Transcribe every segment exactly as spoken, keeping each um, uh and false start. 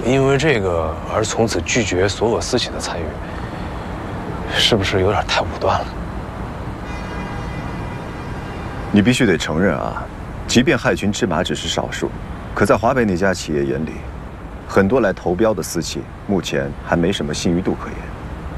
因为这个而从此拒绝所有私企的参与，是不是有点太武断了？ 你必须得承认啊，即便害群之马只是少数，可在华北那家企业眼里，很多来投标的私企目前还没什么信誉度可言。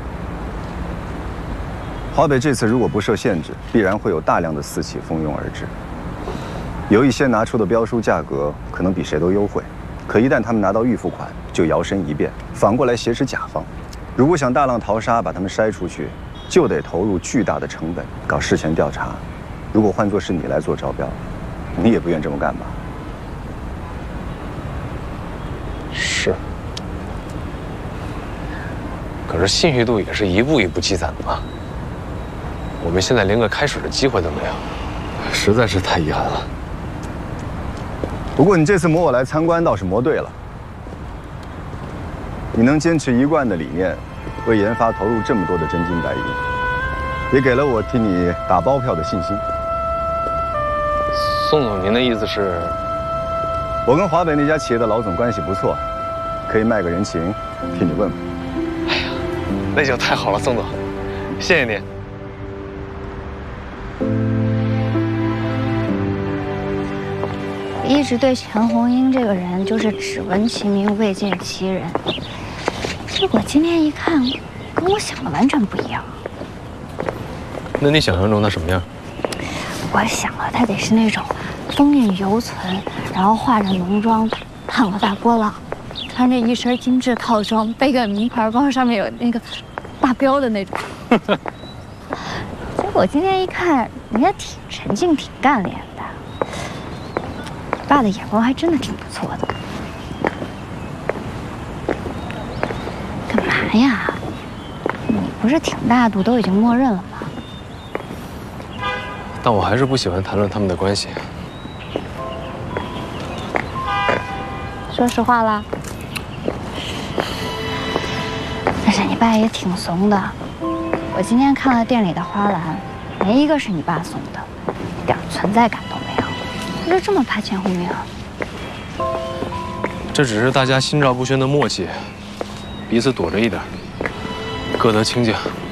华北这次如果不设限制，必然会有大量的私企蜂拥而至。有一些拿出的标书价格可能比谁都优惠，可一旦他们拿到预付款，就摇身一变，反过来挟持甲方。如果想大浪淘沙把他们筛出去，就得投入巨大的成本搞事前调查。如果换作是你来做招标，你也不愿这么干吧？ 是。可是信誉度也是一步一步积攒的嘛。我们现在连个开始的机会都没有，实在是太遗憾了。 不过你这次磨我来参观倒是磨对了。你能坚持一贯的理念，为研发投入这么多的真金白银，也给了我替你打包票的信心。 宋总，您的意思是？ 我跟华北那家企业的老总关系不错，可以卖个人情，替你问问。 哎呀，那就太好了，宋总，谢谢您。 一直对钱红英这个人就是只闻其名未见其人，结果今天一看，跟我想的完全不一样。 那你想象中他什么样？ 我想了，他得是那种风韵犹存，然后化着浓妆，烫个大波浪，穿着一身精致套装，背个名牌包，上面有那个大标的那种。结果今天一看，人家挺沉静，挺干练的。爸的眼光还真的挺不错的。干嘛呀？你不是挺大度，都已经默认了吗？ 但我还是不喜欢谈论他们的关系。 说实话啦。但是你爸也挺怂的。我今天看了店里的花篮，没一个是你爸送的，一点存在感都没有。他就这么怕钱红英啊？ 这只是大家心照不宣的默契，彼此躲着一点，各得清静。